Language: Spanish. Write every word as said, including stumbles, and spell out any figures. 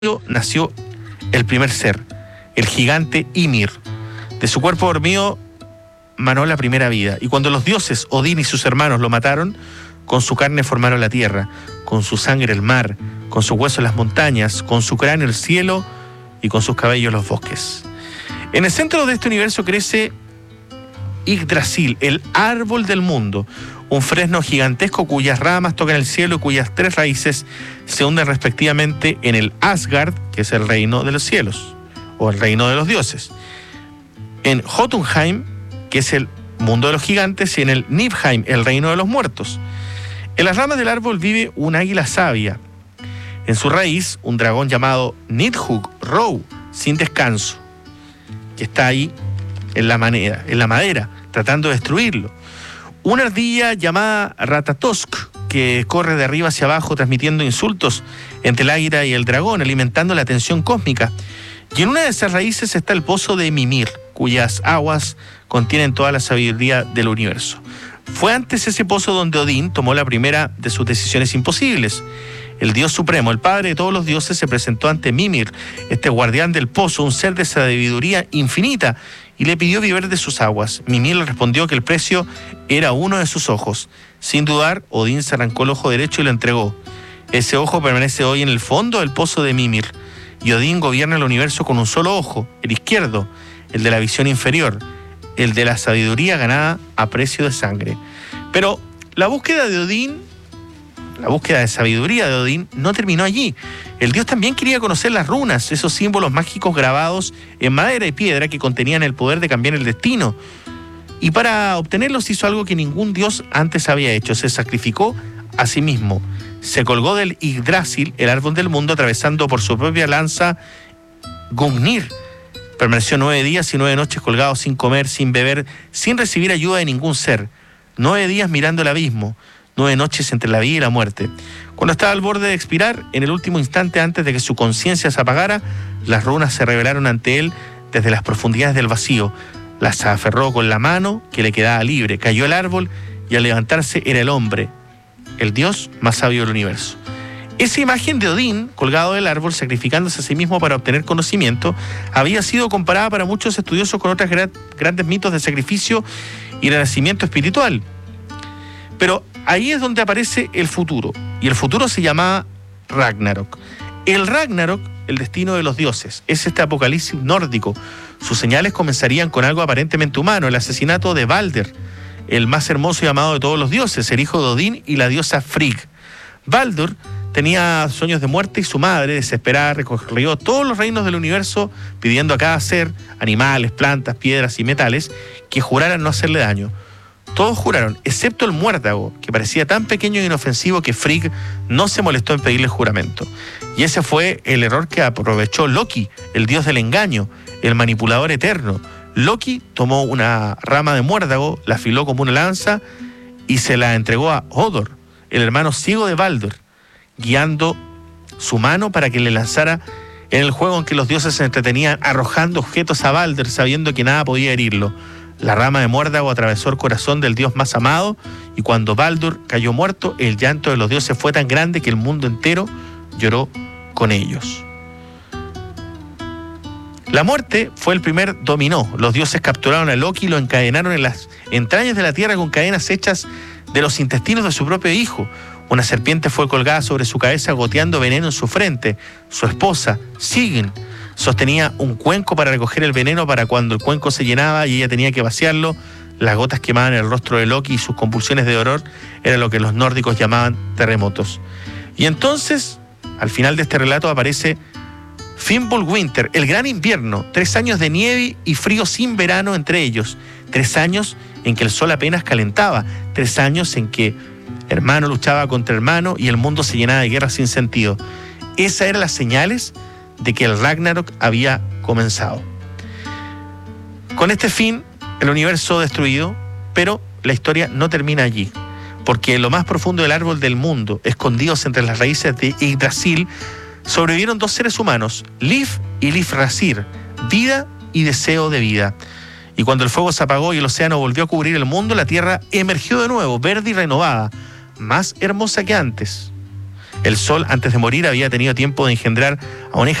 nació el primer ser, el gigante Ymir. De su cuerpo dormido manó la primera vida. Y cuando los dioses, Odín y sus hermanos, lo mataron, con su carne formaron la tierra, con su sangre el mar, con sus huesos las montañas, con su cráneo el cielo y con sus cabellos los bosques. En el centro de este universo crece Yggdrasil, el árbol del mundo, un fresno gigantesco cuyas ramas tocan el cielo y cuyas tres raíces se hunden respectivamente en el Asgard, que es el reino de los cielos, o el reino de los dioses, en Jotunheim, que es el mundo de los gigantes, y en el Niflheim, el reino de los muertos. En las ramas del árbol vive un águila sabia. En su raíz, un dragón llamado Nidhugg Row, sin descanso, que está ahí en la, manera, en la madera, tratando de destruirlo. Una ardilla llamada Ratatosk, que corre de arriba hacia abajo transmitiendo insultos entre el águila y el dragón, alimentando la tensión cósmica. Y en una de esas raíces está el pozo de Mimir, cuyas aguas contienen toda la sabiduría del universo. Fue antes ese pozo donde Odín tomó la primera de sus decisiones imposibles. El dios supremo, el padre de todos los dioses, se presentó ante Mimir, este guardián del pozo, un ser de sabiduría infinita, y le pidió beber de sus aguas. Mimir le respondió que el precio era uno de sus ojos. Sin dudar, Odín se arrancó el ojo derecho y lo entregó. Ese ojo permanece hoy en el fondo del pozo de Mimir, y Odín gobierna el universo con un solo ojo, el izquierdo, el de la visión inferior, el de la sabiduría ganada a precio de sangre. Pero la búsqueda de Odín, la búsqueda de sabiduría de Odín, no terminó allí. El dios también quería conocer las runas, esos símbolos mágicos grabados en madera y piedra que contenían el poder de cambiar el destino. Y para obtenerlos hizo algo que ningún dios antes había hecho: se sacrificó a sí mismo. Se colgó del Yggdrasil, el árbol del mundo, atravesando por su propia lanza Gungnir. Permaneció nueve días y nueve noches colgado, sin comer, sin beber, sin recibir ayuda de ningún ser. Nueve días mirando el abismo, nueve noches entre la vida y la muerte. Cuando estaba al borde de expirar, en el último instante antes de que su conciencia se apagara, las runas se revelaron ante él desde las profundidades del vacío. Las aferró con la mano que le quedaba libre, cayó el árbol y al levantarse era el hombre, el dios más sabio del universo. Esa imagen de Odín, colgado del árbol, sacrificándose a sí mismo para obtener conocimiento, había sido comparada para muchos estudiosos con otros gra- grandes mitos de sacrificio y renacimiento espiritual. Pero ahí es donde aparece el futuro, y el futuro se llamaba Ragnarok. El Ragnarok, el destino de los dioses, es este apocalipsis nórdico. Sus señales comenzarían con algo aparentemente humano: el asesinato de Balder, el más hermoso y amado de todos los dioses, el hijo de Odín y la diosa Frigg. Baldur tenía sueños de muerte y su madre, desesperada, recorrió todos los reinos del universo pidiendo a cada ser, animales, plantas, piedras y metales, que juraran no hacerle daño. Todos juraron, excepto el muérdago, que parecía tan pequeño e inofensivo que Frigg no se molestó en pedirle juramento. Y ese fue el error que aprovechó Loki, el dios del engaño, el manipulador eterno. Loki tomó una rama de muérdago, la afiló como una lanza y se la entregó a Hodor, el hermano ciego de Baldur, guiando su mano para que le lanzara en el juego en que los dioses se entretenían arrojando objetos a Baldur, sabiendo que nada podía herirlo. La rama de muérdago atravesó el corazón del dios más amado, y cuando Baldur cayó muerto, el llanto de los dioses fue tan grande que el mundo entero lloró con ellos. La muerte fue el primer dominó. Los dioses capturaron a Loki y lo encadenaron en las entrañas de la tierra con cadenas hechas de los intestinos de su propio hijo. Una serpiente fue colgada sobre su cabeza, goteando veneno en su frente. Su esposa, Sigyn, sostenía un cuenco para recoger el veneno para cuando el cuenco se llenaba y ella tenía que vaciarlo. Las gotas quemaban el rostro de Loki y sus convulsiones de dolor eran lo que los nórdicos llamaban terremotos. Y entonces, al final de este relato, aparece Fimbulwinter, el gran invierno, tres años de nieve y frío sin verano entre ellos, tres años en que el sol apenas calentaba, tres años en que hermano luchaba contra hermano y el mundo se llenaba de guerra sin sentido. Esas eran las señales de que el Ragnarok había comenzado. Con este fin, el universo destruido, pero la historia no termina allí, porque en lo más profundo del árbol del mundo, escondidos entre las raíces de Yggdrasil, sobrevivieron dos seres humanos, Lif y Lifrasir, vida y deseo de vida. Y cuando el fuego se apagó y el océano volvió a cubrir el mundo, la tierra emergió de nuevo, verde y renovada, más hermosa que antes. El Sol, antes de morir, había tenido tiempo de engendrar a una hija